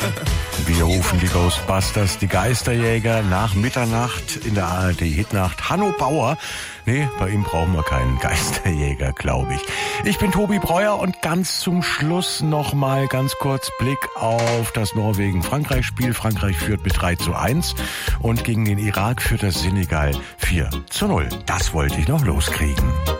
Wir rufen die Ghostbusters, die Geisterjäger, nach Mitternacht in der ARD-Hitnacht. Hanno Bauer. Nee, bei ihm brauchen wir keinen Geisterjäger, glaube ich. Ich bin Tobi Breuer und ganz zum Schluss noch mal ganz kurz Blick auf das Norwegen-Frankreich-Spiel. Frankreich führt mit 3:1 und gegen den Irak führt das Senegal 4:0. Das wollte ich noch loskriegen.